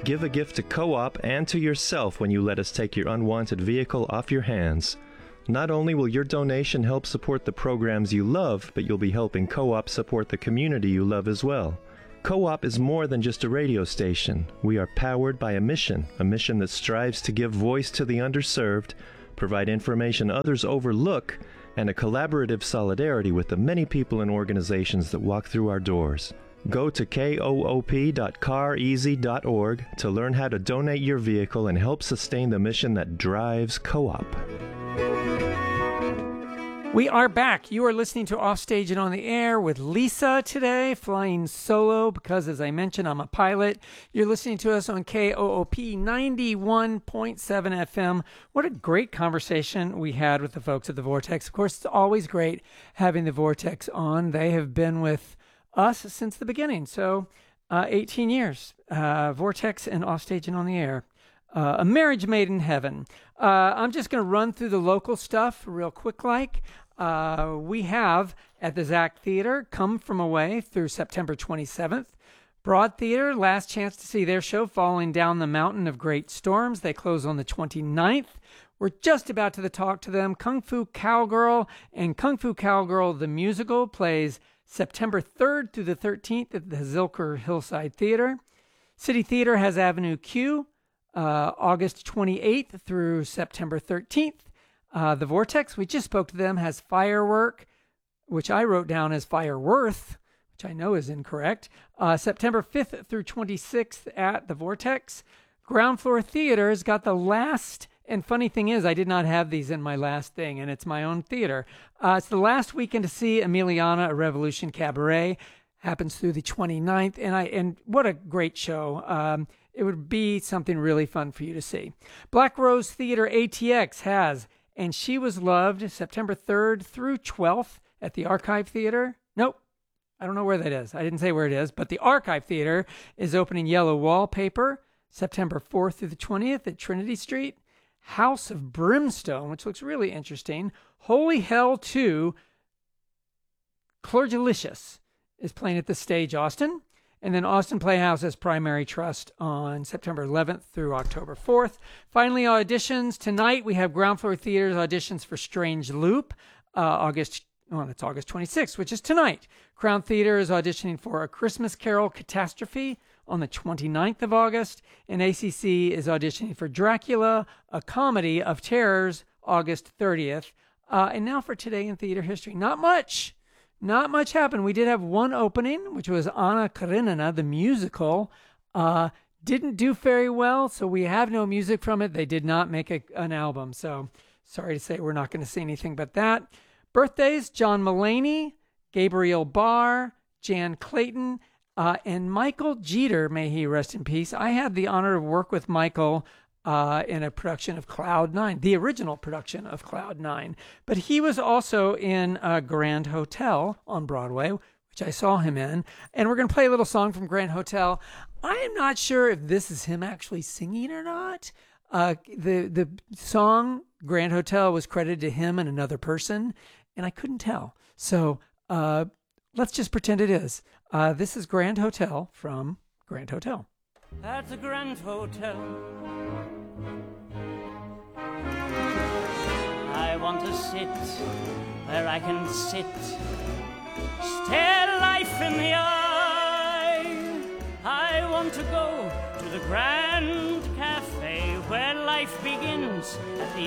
Give a gift to Co-op and to yourself when you let us take your unwanted vehicle off your hands. Not only will your donation help support the programs you love, but you'll be helping Co-op support the community you love as well. Co-op is more than just a radio station. We are powered by a mission that strives to give voice to the underserved, provide information others overlook, and a collaborative solidarity with the many people and organizations that walk through our doors. Go to koop.careasy.org to learn how to donate your vehicle and help sustain the mission that drives Co-op. We are back. You are listening to Offstage and on the Air with Lisa today, flying solo because, as I mentioned, I'm a pilot. You're listening to us on KOOP 91.7 FM. What a great conversation we had with the folks at the Vortex. Of course, it's always great having the Vortex on. They have been with us since the beginning, so 18 years. Vortex and Offstage and on the Air. A marriage made in heaven. I'm just going to run through the local stuff real quick like. We have at the Zach Theater, Come From Away through September 27th. Broad Theater, last chance to see their show, Falling Down the Mountain of Great Storms. They close on the 29th. We're just about to talk to them. Kung Fu Cowgirl and Kung Fu Cowgirl the Musical plays September 3rd through the 13th at the Zilker Hillside Theater. City Theater has Avenue Q. August 28th through September 13th. The Vortex, we just spoke to them, has Firework, which I wrote down as Fireworth, which I know is incorrect. September 5th through 26th at the Vortex. Ground Floor Theater has got the last, and funny thing is, I did not have these in my last thing, and it's my own theater. It's the last weekend to see Emiliana, A Revolution Cabaret. Happens through the 29th, and what a great show. It would be something really fun for you to see. Black Rose Theater ATX has And She Was Loved September 3rd through 12th at the Archive Theater. Nope, I don't know where that is. I didn't say where it is, but the Archive Theater is opening Yellow Wallpaper September 4th through the 20th at Trinity Street. House of Brimstone, which looks really interesting. Holy Hell 2, Clergilicious is playing at the Stage Austin. And then Austin Playhouse has Primary Trust on September 11th through October 4th. Finally, auditions. Tonight, we have Ground Floor Theater's auditions for Strange Loop. August 26th, which is tonight. Crown Theater is auditioning for A Christmas Carol Catastrophe on the 29th of August. And ACC is auditioning for Dracula, A Comedy of Terrors, August 30th. And now for Today in Theater History. Not much happened. We did have one opening, which was Anna Karenina, the musical. Didn't do very well, so we have no music from it. They did not make an album, so sorry to say we're not going to see anything but that. Birthdays, John Mulaney, Gabriel Barr, Jan Clayton, and Michael Jeter, may he rest in peace. I had the honor of work with Michael in a production of Cloud Nine, the original production of Cloud Nine. But he was also in Grand Hotel on Broadway, which I saw him in. And we're going to play a little song from Grand Hotel. I am not sure if this is him actually singing or not. The song Grand Hotel was credited to him and another person, and I couldn't tell. So let's just pretend it is. This is Grand Hotel from Grand Hotel. At the Grand Hotel, I want to sit where I can sit, stare life in the eye. I want to go to the Grand Cafe where life begins at the